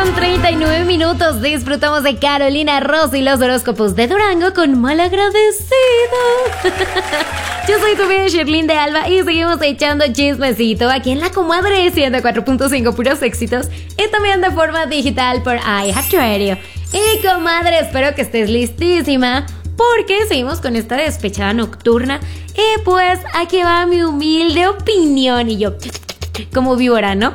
9:39. Disfrutamos de Carolina Ross y los horóscopos de Durango con Malagradecido. Yo soy tu amiga Sherlyn de Alba y seguimos echando chismecito aquí en La Comadre 104.5, puros éxitos, y también de forma digital por iHeartRadio. Y comadre, espero que estés listísima porque seguimos con esta despechada nocturna. Y pues aquí va mi humilde opinión, y yo como víbora, ¿no?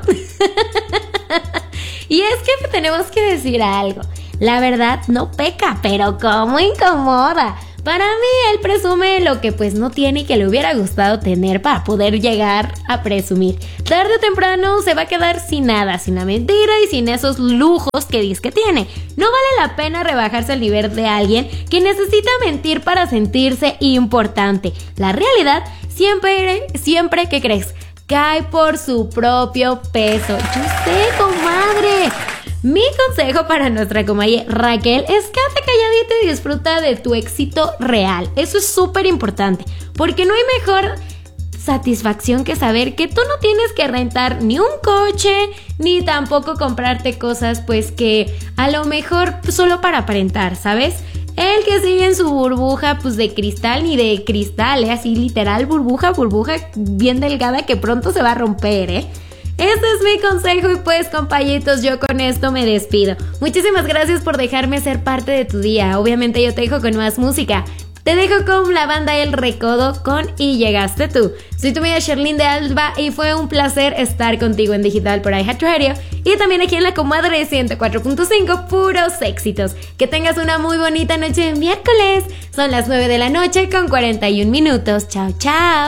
Y es que tenemos que decir algo. La verdad no peca, pero cómo incomoda. Para mí él presume lo que pues no tiene y que le hubiera gustado tener para poder llegar a presumir. Tarde o temprano se va a quedar sin nada, sin la mentira y sin esos lujos que dice que tiene. No vale la pena rebajarse al nivel de alguien que necesita mentir para sentirse importante. La realidad siempre, ¿qué crees? Cae por su propio peso. Yo sé, comadre. Mi consejo para nuestra comadre Raquel es quédate calladita y disfruta de tu éxito real. Eso es súper importante, porque no hay mejor satisfacción que saber que tú no tienes que rentar ni un coche, ni tampoco comprarte cosas pues que a lo mejor solo para aparentar, ¿sabes? El que sigue en su burbuja pues de cristal, ni de cristal, así literal burbuja bien delgada que pronto se va a romper, Ese es mi consejo y pues compañitos, yo con esto me despido. Muchísimas gracias por dejarme ser parte de tu día. Obviamente yo te dejo con más música. Te dejo con la banda El Recodo con Y Llegaste Tú. Soy tu amiga Sherlyn de Alba y fue un placer estar contigo en digital por iHeartRadio y también aquí en La Comadre 104.5, puros éxitos. Que tengas una muy bonita noche de miércoles. Son las 9 de la noche con 41 minutos. Chao, chao.